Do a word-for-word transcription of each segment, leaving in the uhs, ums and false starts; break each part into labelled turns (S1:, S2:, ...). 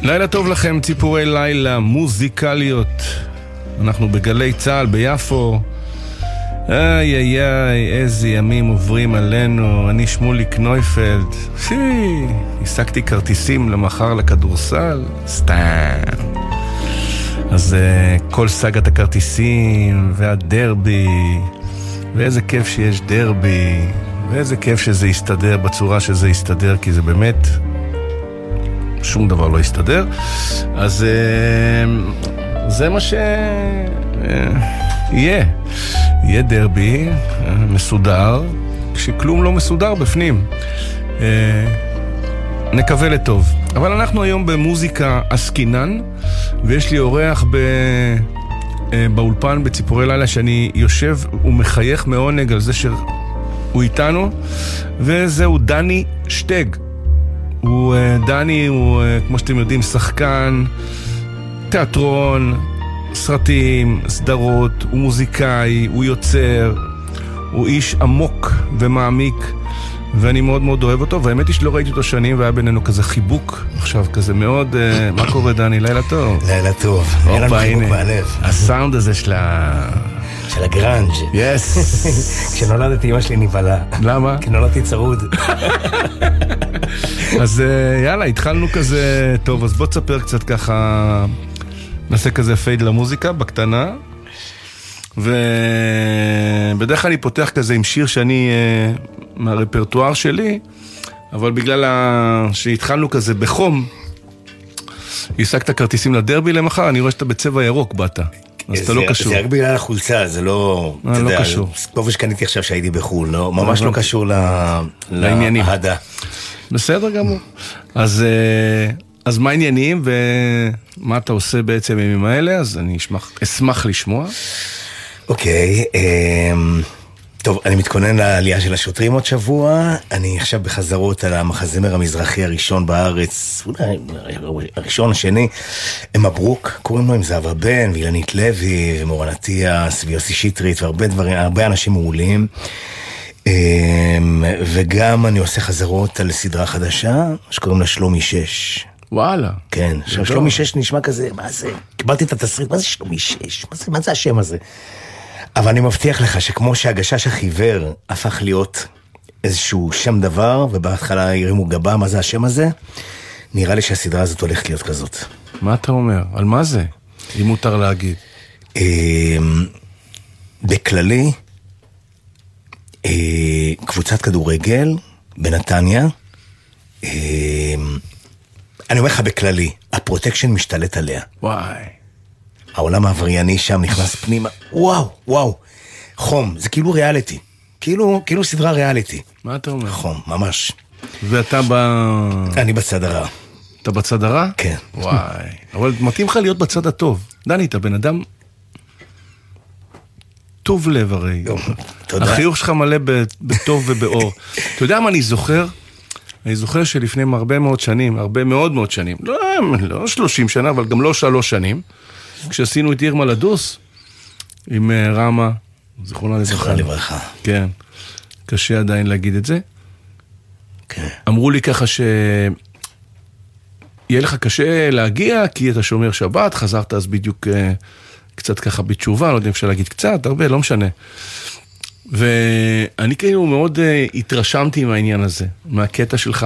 S1: לילה טוב לכם, ציפורי לילה מוזיקליות. אנחנו בגלי צהל ביפו. איי איי איי, איזה ימים עוברים עלינו. אני שמוליק נויפלד. שי, השגתי כרטיסים למחר לכדורסל. סתם. אז uh, כל סגת הכרטיסים והדרבי, ואיזה כיף שיש דרבי, ואיזה כיף שזה יסתדר בצורה שזה יסתדר, כי זה באמת שום דבר לא יסתדר. אז uh, זה מה ש... Uh, יהיה. יהיה דרבי uh, מסודר, כשכלום לא מסודר בפנים. Uh, נקווה לטוב. אבל אנחנו היום במוזיקה עסקינן, ויש לי אורח ב... באולפן בציפורי לילה שאני יושב ומחייך מעונג על זה שהוא איתנו, וזהו דני שטג. הוא, דני הוא, כמו שאתם יודעים, שחקן, תיאטרון, סרטים, סדרות, הוא מוזיקאי, הוא יוצר, הוא איש עמוק ומעמיק, ואני מאוד מאוד אוהב אותו, והאמת היא שלא ראיתי אותו שנים, והיה בינינו כזה חיבוק, עכשיו כזה מאוד, uh, מה קורה דני? לילה טוב.
S2: לילה טוב, היה לנו חיבוק מהלב.
S1: הסאונד הזה של ה...
S2: של הגרנג'.
S1: יס.
S2: כשנולדתי אמא שלי נבלה.
S1: למה?
S2: כי נולדתי צרוד.
S1: אז uh, יאללה, התחלנו כזה, טוב, אז בוא תספר קצת ככה, נעשה כזה פייד למוזיקה, בקטנה. ובדרך כלל אני פותח כזה עם שיר שאני מהרפרטואר שלי, אבל בגלל שהתחלנו כזה בחום, השגת כרטיסים לדרבי למחר, אני רואה שאתה בצבע ירוק באת, אז אתה לא קשור.
S2: זה רק בגלל החולצה, זה לא...
S1: לא קשור.
S2: כובע שקניתי עכשיו שהייתי בחול, ממש לא קשור
S1: לעניינים.
S2: להדה.
S1: בסדר גמור. אז... אז מה העניינים ומה אתה עושה בעצם בימים האלה? אז אני אשמח לשמוע.
S2: אוקיי, טוב, אני מתכונן לעלייה של השוטרים עוד שבוע. אני עכשיו בחזרות על המחזמר המזרחי הראשון בארץ, אולי הראשון, השני, מברוק, קוראים לו עם זהבה בן, ואילנית לוי, ומורן אטיאס, ויוסי שטרית, והרבה דברים, הרבה אנשים מעולים. וגם אני עושה חזרות על סדרה חדשה, שקוראים לה שלומי שש.
S1: וואלה.
S2: כן, עכשיו שלומי שש נשמע כזה, מה זה? קיבלתי את התסריט, מה זה שלומי שש? מה זה, מה זה השם הזה? אבל אני מבטיח לך שכמו שהגשש החיוור הפך להיות איזשהו שם דבר, ובהתחלה הרימו גבה, מה זה השם הזה? נראה לי שהסדרה הזאת הולכת להיות כזאת.
S1: מה אתה אומר? על מה זה? אם מותר להגיד.
S2: בכללי, קבוצת כדורגל בנתניה, אני אומר לך בכללי, הפרוטקשן משתלט עליה.
S1: וואי.
S2: העולם העברייני שם נכנס פנימה, וואו, וואו, חום, זה כאילו ריאליטי, כאילו, כאילו סדרה ריאליטי.
S1: מה אתה אומר?
S2: חום, ממש.
S1: ואתה ב...
S2: אני בצד הרע.
S1: אתה בצד הרע?
S2: כן.
S1: וואי, אבל מתאים לך להיות בצד הטוב. דני, אתה בן אדם טוב לב הרי.
S2: תודה.
S1: החיוך שלך מלא בטוב ובאור. אתה יודע מה אני זוכר? אני זוכר שלפני הרבה מאוד שנים, הרבה מאוד מאוד שנים, לא, לא שלושים שנה, אבל גם לא שלוש שנים, כשעשינו את ירמה לדוס, עם רמה, זכרונה לברכה.
S2: זכרונה לברכה.
S1: כן, קשה עדיין להגיד את זה.
S2: כן.
S1: אמרו לי ככה ש... יהיה לך קשה להגיע, כי אתה שומר שבת, חזרת אז בדיוק קצת ככה בתשובה, לא יודע אם אפשר להגיד קצת, הרבה, לא משנה. ואני כאילו מאוד uh, התרשמתי מהעניין הזה, מהקטע שלך,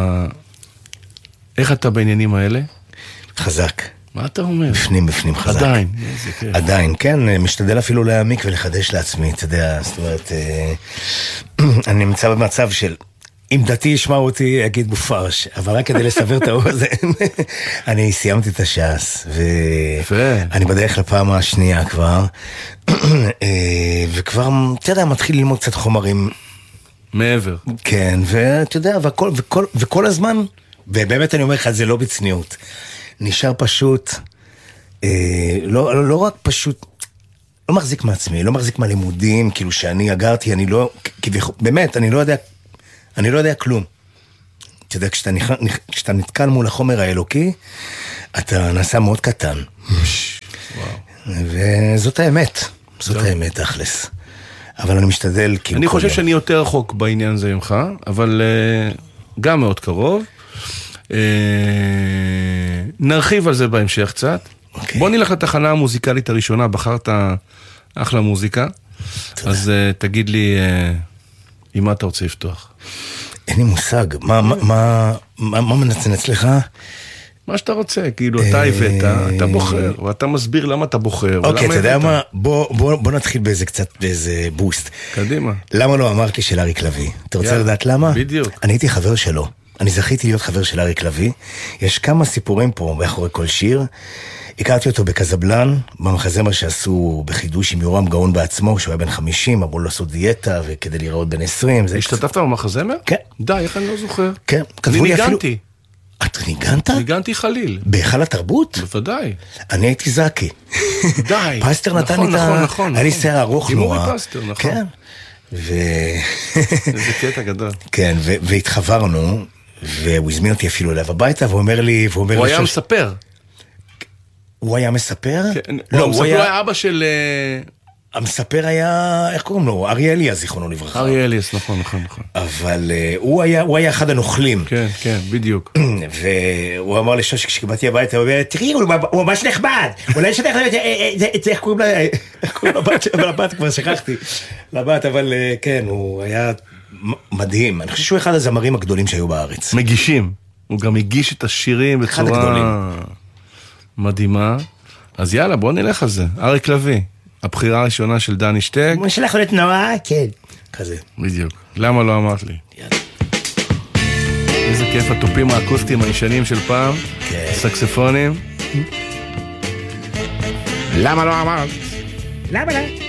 S1: איך אתה בעניינים האלה?
S2: חזק.
S1: מה אתה אומר?
S2: בפנים, בפנים חזק.
S1: עדיין.
S2: עדיין, כן, משתדל אפילו להעמיק ולחדש לעצמי, אתה יודע, זאת אומרת, אני נמצא במצב של, אם דתי ישמע אותי, יגיד בופרש, אבל רק כדי לסבר את האוזן, אני סיימתי את הש"ס, ואני בדרך לפעם השנייה כבר, וכבר, אתה יודע, מתחיל ללמוד קצת חומרים.
S1: מעבר.
S2: כן, ואתה יודע, וכל, וכל, וכל הזמן, ובאמת אני אומר לך, זה לא בצניעות, נשאר פשוט, לא, לא, לא רק פשוט, לא מחזיק מעצמי, לא מחזיק מהלימודים, כאילו שאני אגרתי, אני לא, באמת, אני לא יודע, אני לא יודע כלום. אתה יודע, כשאתה, נכ... כשאתה נתקן מול החומר האלוקי, אתה נעשה מאוד קטן. וזאת האמת. זאת האמת, אכלס. אבל אני משתדל...
S1: אני חושב שאני יותר רחוק בעניין הזה ממך, אבל גם מאוד קרוב. נרחיב על זה בהמשך קצת.
S2: אוקיי.
S1: בוא נלך לתחנה המוזיקלית הראשונה, בחרת אחלה מוזיקה.
S2: תודה.
S1: אז uh, תגיד לי, uh, עם מה אתה רוצה לפתוח?
S2: אין לי מושג, מה, מה, מה, מה, מה מנצן אצלך?
S1: מה שאתה רוצה, כאילו אתה הבאת, אתה בוחר, ואתה מסביר למה אתה בוחר.
S2: אוקיי, אתה יודע מה? בוא, בוא, בוא נתחיל באיזה קצת, באיזה בוסט.
S1: קדימה.
S2: למה לא אמרת לי של אריק לביא? אתה רוצה לדעת למה?
S1: בדיוק.
S2: אני הייתי חבר שלו. אני זכיתי להיות חבר של אריק לביא. יש כמה סיפורים פה מאחורי כל שיר. הכרתי אותו בקזבלן, במחזמר שעשו בחידוש עם יורם גאון בעצמו, שהוא היה בן חמישים, אמרו לו לעשות דיאטה, וכדי להיראות בן עשרים.
S1: השתתפת במחזמר?
S2: כן.
S1: די, איך אני לא זוכר?
S2: כן.
S1: אני ניגנתי.
S2: את ניגנת?
S1: ניגנתי חליל.
S2: בהיכל התרבות?
S1: בוודאי.
S2: אני הייתי זקי.
S1: די.
S2: פסטר נתן לי את ה...
S1: נכון, נכון.
S2: היה לי שיער ארוך נורא.
S1: עם אורי פסטר, נכון.
S2: כן. ו...
S1: איזה קטע גדול.
S2: כן, והתחברנו, והוא הזמין אותי אפילו אליו הביתה, והוא אומר לי...
S1: הוא היה מספר.
S2: הוא היה מספר?
S1: לא, הוא היה אבא של...
S2: המספר היה, איך קוראים לו? אריה אליאס, זיכרונו לברכה.
S1: אריה אליאס, נכון, נכון, נכון.
S2: אבל הוא היה, הוא היה אחד הנוכלים.
S1: כן, כן, בדיוק.
S2: והוא אמר לשושי, כשקיבלתי הביתה, הוא אומר, תראי, הוא ממש נחמד. אולי שתך, איך קוראים לה, איך קוראים לבת, כבר שכחתי. לבת, אבל כן, הוא היה מדהים. אני חושב שהוא אחד הזמרים הגדולים שהיו בארץ.
S1: מגישים. הוא גם הגיש את השירים בצורה מדהימה. אז יאללה, בוא נלך על זה. אריק לביא. הבחירה הראשונה של דני שטג.
S2: הוא שלח לו את נועה, כן. כזה.
S1: בדיוק. למה לא אמרת לי?
S2: יאללה.
S1: איזה כיף, הטופים האקוסטיים הישנים של פעם.
S2: כן.
S1: סקספונים. למה לא אמרת?
S2: למה לא?